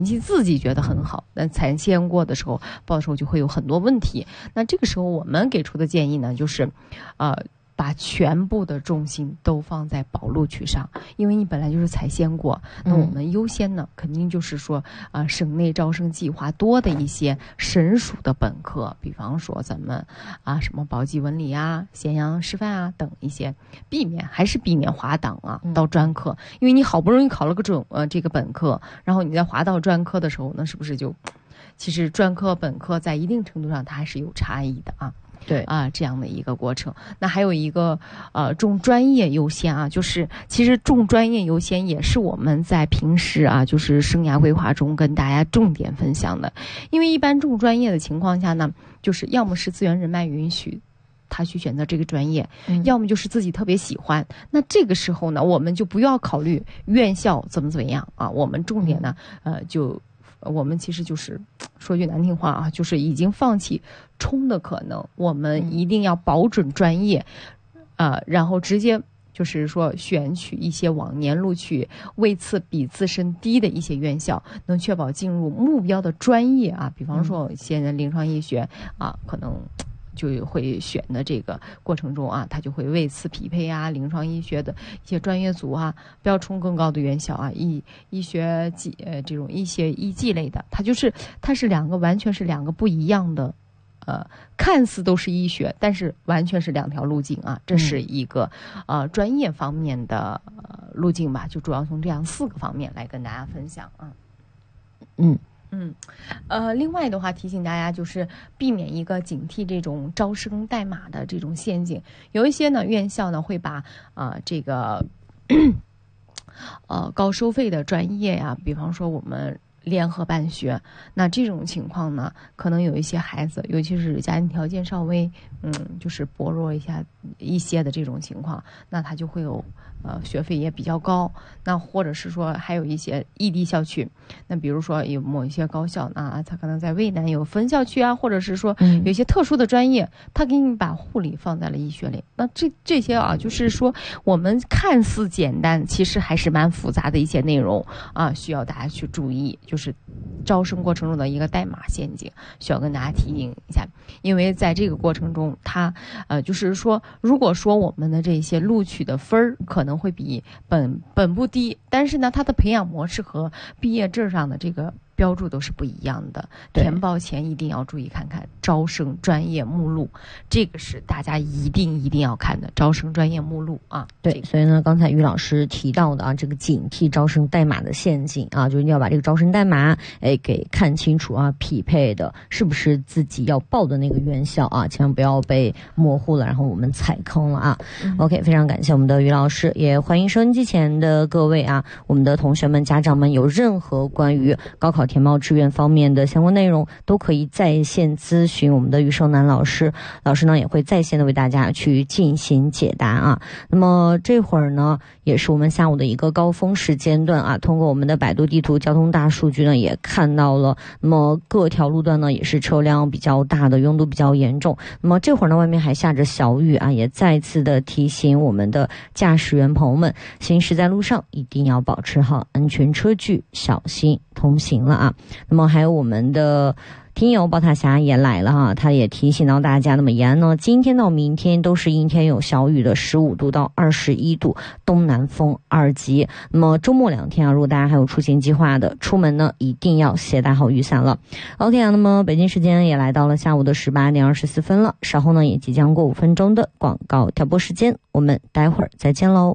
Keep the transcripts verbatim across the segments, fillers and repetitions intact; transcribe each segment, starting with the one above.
你自己觉得很好，但采鲜过的时候包的时候就会有很多问题。那这个时候我们给出的建议呢，就是呃把全部的重心都放在保录取上，因为你本来就是采鲜过，那我们优先呢、嗯、肯定就是说啊、呃，省内招生计划多的一些省属的本科，比方说咱们啊什么宝鸡文理啊、咸阳师范啊等一些，避免还是避免滑档啊到专科，因为你好不容易考了个准呃这个本科，然后你在滑到专科的时候，那是不是就其实专科本科在一定程度上它还是有差异的啊？对啊，这样的一个过程。那还有一个呃重专业优先啊，就是其实重专业优先也是我们在平时啊就是生涯规划中跟大家重点分享的。因为一般重专业的情况下呢，就是要么是资源人脉允许他去选择这个专业、嗯、要么就是自己特别喜欢。那这个时候呢，我们就不要考虑院校怎么怎么样啊，我们重点呢呃就我们其实就是说句难听话啊，就是已经放弃冲的可能，我们一定要保准专业，呃，然后直接就是说选取一些往年录取位次比自身低的一些院校，能确保进入目标的专业啊，比方说现在临床医学啊，可能就会选的这个过程中啊，他就会为此匹配啊，临床医学的一些专业组啊，不要冲更高的院校啊，医医学技呃这种医学医技类的，它就是它是两个完全是两个不一样的，呃，看似都是医学，但是完全是两条路径啊，这是一个、嗯、呃专业方面的、呃、路径吧，就主要从这样四个方面来跟大家分享啊，嗯。嗯，呃，另外的话提醒大家就是避免一个警惕这种招生代码的这种陷阱。有一些呢院校呢会把啊、呃、这个呃高收费的专业呀，比方说我们联合办学，那这种情况呢，可能有一些孩子，尤其是家庭条件稍微嗯就是薄弱一下一些的这种情况，那他就会有呃学费也比较高。那或者是说还有一些异地校区，那比如说有某一些高校呢，它可能在渭南有分校区啊，或者是说有一些特殊的专业，他给你把护理放在了医学类。那这这些啊，就是说我们看似简单，其实还是蛮复杂的一些内容啊，需要大家去注意。就是招生过程中的一个代码陷阱，需要跟大家提醒一下。因为在这个过程中，它呃就是说，如果说我们的这些录取的分儿可能会比本本部低，但是呢，它的培养模式和毕业证上的这个标注都是不一样的。填报前一定要注意看看招生专业目录，这个是大家一定一定要看的招生专业目录啊。 对，这个、所以呢，刚才于老师提到的啊，这个警惕招生代码的陷阱啊，就是要把这个招生代码哎给看清楚啊，匹配的是不是自己要报的那个院校啊，千万不要被模糊了，然后我们踩坑了啊。嗯、OK， 非常感谢我们的于老师，也欢迎收音机前的各位啊，我们的同学们、家长们有任何关于高考填报志愿方面的相关内容，都可以在线咨询我们的于胜男老师，老师呢也会在线的为大家去进行解答啊。那么这会儿呢，也是我们下午的一个高峰时间段啊，通过我们的百度地图交通大数据呢，也看到了，那么各条路段呢也是车辆比较大的，拥堵比较严重。那么这会儿呢，外面还下着小雨啊，也再次的提醒我们的驾驶员朋友们，行驶在路上一定要保持好安全车距，小心通行了啊。那么还有我们的听友宝塔峡也来了哈，他也提醒到大家，那么延安呢，今天到明天都是阴天有小雨的，十五度到二十一度，东南风二级。那么周末两天啊，如果大家还有出行计划的，出门呢一定要携带好雨伞了。OK 啊，那么北京时间也来到了下午的十八点二十四分了，稍后呢也即将过五分钟的广告调播时间，我们待会儿再见喽。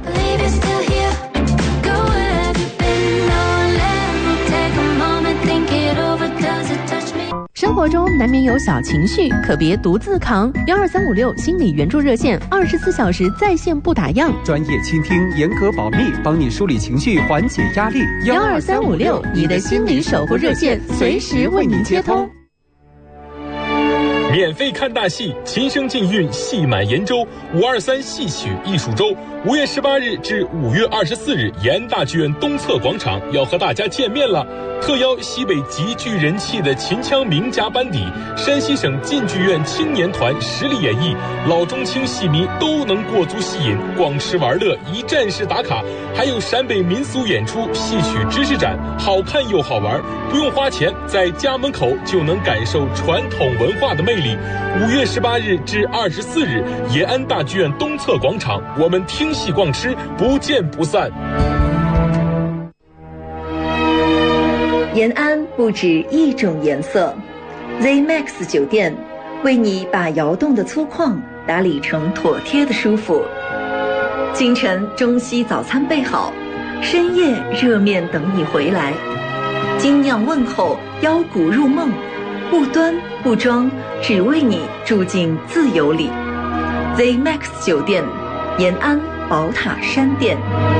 生活中难免有小情绪，可别独自扛。幺二三五六心理援助热线，二十四小时在线不打烊， 专业倾听，严格保密，帮你梳理情绪，缓解压力。 幺二三五六，你的心理守护热线，随时为您接通。 免费看大戏，琴声竞韵，戏满延州，五二三戏曲艺术周， 五月十八日至五月二十四日，延安大剧院东侧广场要和大家见面了。特邀西北极具人气的秦腔名家班底，山西省晋剧院青年团实力演绎，老中青戏迷都能过足戏瘾，逛吃玩乐，一站式打卡。还有陕北民俗演出、戏曲知识展，好看又好玩，不用花钱，在家门口就能感受传统文化的魅力。五月十八日至二十四日，延安大剧院东侧广场，我们听戏逛吃，不见不散。 延安不止一种颜色 ，Z Max 酒店为你把摇动的粗犷打理成妥帖的舒服。清晨中西早餐备好，深夜热面等你回来。精酿问候，邀骨入梦，不端不装，只为你住进自由里。Z Max 酒店，延安宝塔山店。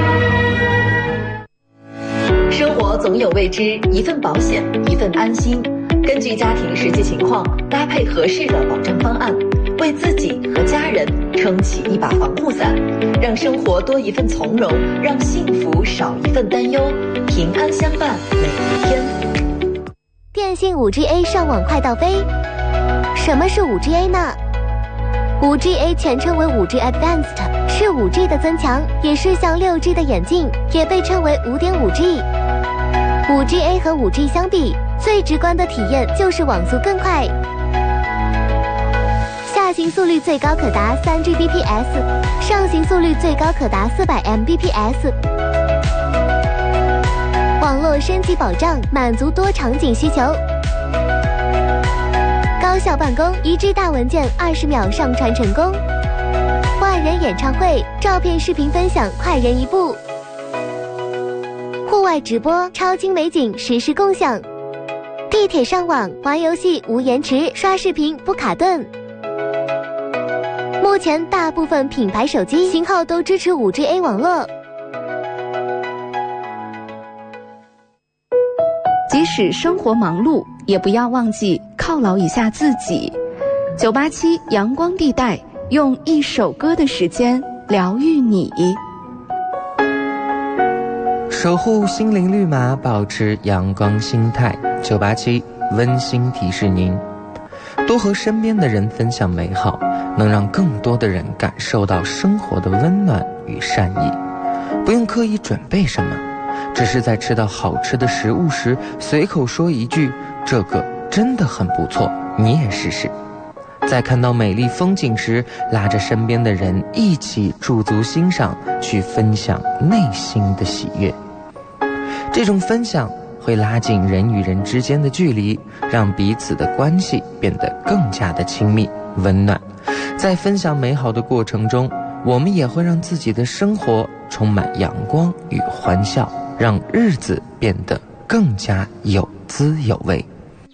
生活总有未知，一份保险，一份安心。根据家庭实际情况，搭配合适的保障方案，为自己和家人撑起一把防护伞，让生活多一份从容，让幸福少一份担忧，平安相伴每一天。 电信 五 G A 上网快到飞。什么是 五 G A 呢？ 五 G A 全称为 五 G Advanced， 是 五 G 的增强，也是向 六 G 的演进，也被称为 五点五 G。 五 G A 和 五 G 相比，最直观的体验就是网速更快，下行速率最高可达 三 G B P S， 上行速率最高可达 四百 M B P S。 网络升级保障，满足多场景需求，高效办公，一 G 大文件二十秒上传成功，万人演唱会，照片视频分享快人一步，户外直播，超清美景实时共享，地铁上网玩游戏无延迟，刷视频不卡顿。目前大部分品牌手机型号都支持 五 G A 网络。 即使生活忙碌，也不要忘记犒劳一下自己。九八七阳光地带，用一首歌的时间疗愈你。 守护心灵绿码，保持阳光心态。九八七温馨提示您，多和身边的人分享美好，能让更多的人感受到生活的温暖与善意。不用刻意准备什么，只是在吃到好吃的食物时，随口说一句这个真的很不错，你也试试。在看到美丽风景时，拉着身边的人一起驻足欣赏，去分享内心的喜悦。这种分享会拉近人与人之间的距离，让彼此的关系变得更加的亲密温暖。在分享美好的过程中，我们也会让自己的生活充满阳光与欢笑，让日子变得更加有滋有味。